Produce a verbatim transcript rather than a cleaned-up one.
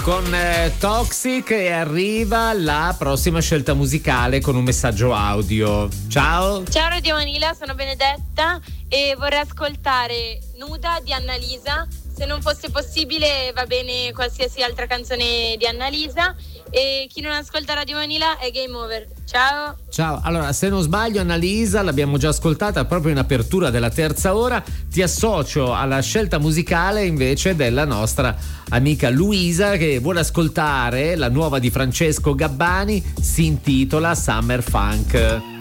con eh, Toxic, e arriva la prossima scelta musicale con un messaggio audio. Ciao. Ciao Radio Manila, sono Benedetta e vorrei ascoltare Nuda di Annalisa. Se non fosse possibile va bene qualsiasi altra canzone di Annalisa, e chi non ascolta Radio Manila è game over. Ciao. Ciao, allora se non sbaglio Annalisa l'abbiamo già ascoltata proprio in apertura della terza ora. Ti associo alla scelta musicale invece della nostra amica Luisa, che vuole ascoltare la nuova di Francesco Gabbani, si intitola Summer Funk.